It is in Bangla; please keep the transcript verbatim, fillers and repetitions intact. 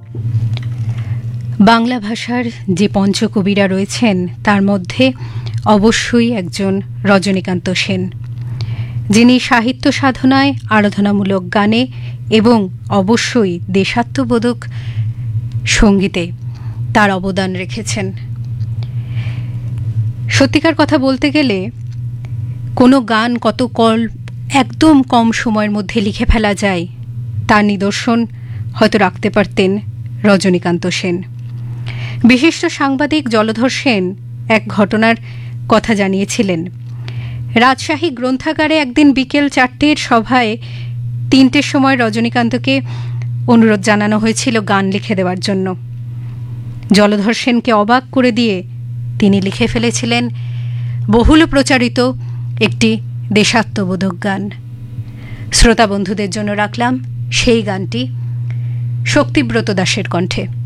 বাংলা ভাষার যে পঞ্চকবিরা রয়েছেন তার মধ্যে অবশ্যই একজন রজনীকান্ত সেন, যিনি সাহিত্য সাধনায়, আরাধনামূলক গানে এবং অবশ্যই দেশাত্মবোধক সঙ্গীতে তার অবদান রেখেছেন। সত্যিকার কথা বলতে গেলে কোনো গান কত কল একদম কম সময়ের মধ্যে লিখে ফেলা যায় তার নিদর্শন হয়তো রাখতে পারতেন রজনীকান্ত সেন। বিশিষ্ট সাংবাদিক জলধর সেন এক ঘটনার কথা জানিয়েছিলেন। রাজশাহী গ্রন্থাগারে একদিন বিকেল চারটের সভায় তিনটের সময় রজনীকান্তকে অনুরোধ জানানো হয়েছিল গান লিখে দেওয়ার জন্য। জলধর সেনকে অবাক করে দিয়ে তিনি লিখে ফেলেছিলেন বহুল প্রচারিত একটি দেশাত্মবোধক গান। শ্রোতা বন্ধুদের জন্য রাখলাম সেই গানটি শক্তিব্রত দাসের কণ্ঠে।